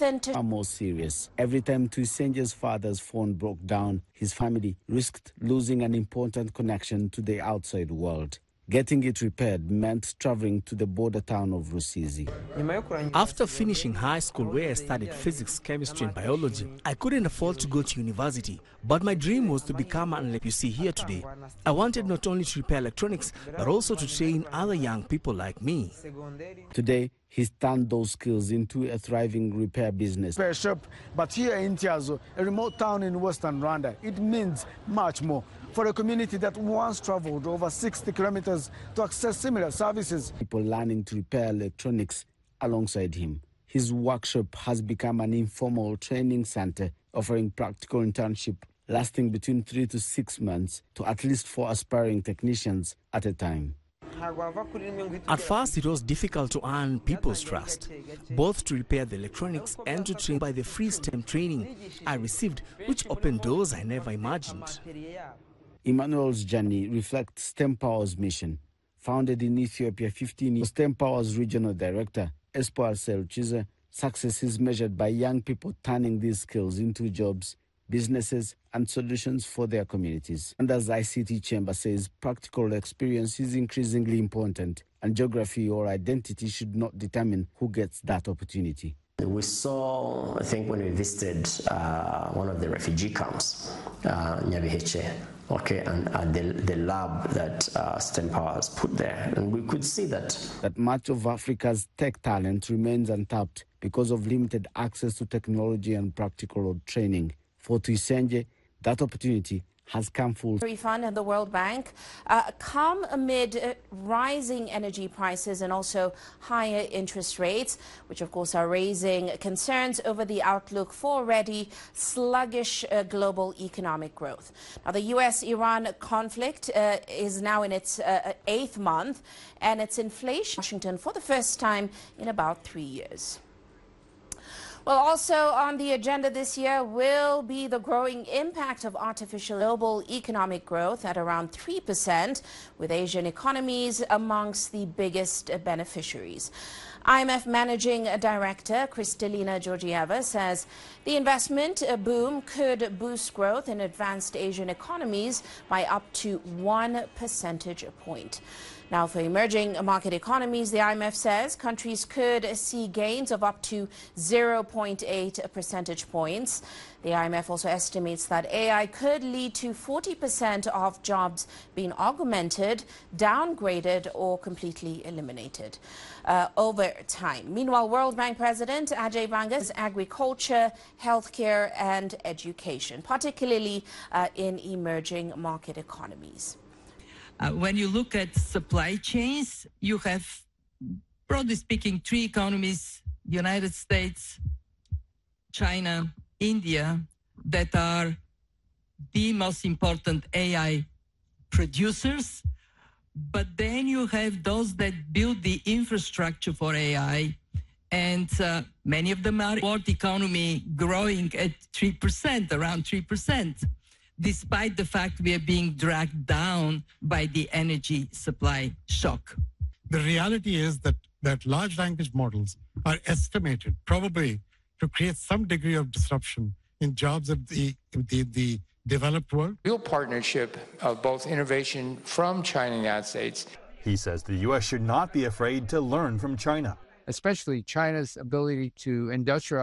are more serious. Every time Tuisenje's father's phone broke down, his family risked losing an important connection to the outside world. Getting it repaired meant traveling to the border town of Rusizi. After finishing high school, where I studied physics, chemistry and biology, I couldn't afford to go to university. But my dream was to become an electrician. You see here today. I wanted not only to repair electronics, but also to train other young people like me. Today, he's turned those skills into a thriving repair business. Shop, but here in Tiazo, a remote town in western Rwanda, it means much more. For a community that once traveled over 60 kilometers to access similar services. People learning to repair electronics alongside him. His workshop has become an informal training center offering practical internship lasting between 3 to 6 months to at least 4 aspiring technicians at a time. At first, it was difficult to earn people's trust, both to repair the electronics and to train by the free STEM training I received, which opened doors I never imagined. Emmanuel's journey reflects STEM Power's mission. Founded in Ethiopia 15 years, STEM Power's regional director, Espoir Selchize, success is measured by young people turning these skills into jobs, businesses, and solutions for their communities. And as ICT Chamber says, practical experience is increasingly important, and geography or identity should not determine who gets that opportunity. We saw, I think, when we visited one of the refugee camps, Nyabiheche, and the lab that STEM Power has put there, and we could see that much of Africa's tech talent remains untapped because of limited access to technology and practical training. For Tuisenje, that opportunity has come full. Fund and the World Bank come amid rising energy prices and also higher interest rates, which of course are raising concerns over the outlook for already sluggish global economic growth. Now, the US-Iran conflict is now in its 8th month, and its inflation in Washington for the first time in about 3 years. Well, also on the agenda this year will be the growing impact of artificial global economic growth at around 3%, with Asian economies amongst the biggest beneficiaries. IMF Managing Director Kristalina Georgieva says the investment boom could boost growth in advanced Asian economies by up to 1 percentage point. Now, for emerging market economies, the IMF says countries could see gains of up to 0.8 percentage points. The IMF also estimates that AI could lead to 40% of jobs being augmented, downgraded, or completely eliminated over time. Meanwhile, World Bank President Ajay Banga says agriculture, healthcare, and education, particularly in emerging market economies. When you look at supply chains, you have, broadly speaking, 3 economies, the United States, China, India, that are the most important AI producers. But then you have those that build the infrastructure for AI, and many of them are world economy growing at 3%, around 3%. Despite the fact we are being dragged down by the energy supply shock. The reality is that large language models are estimated probably to create some degree of disruption in jobs of the developed world. Real partnership of both innovation from China and the United States. He says the U.S. should not be afraid to learn from China. Especially China's ability to industrialize